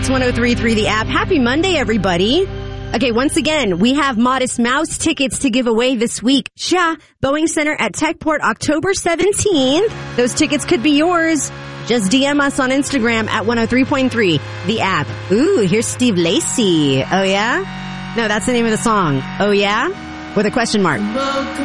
Hits 103.3, the app. Happy Monday, everybody. Okay, once again, we have Modest Mouse tickets to give away this week. Boeing Center at Techport, October 17th. Those tickets could be yours. Just DM us on Instagram at 103.3, the app. Ooh, here's Steve Lacy. Oh, yeah? No, that's the name of the song. Oh, yeah? With a question mark.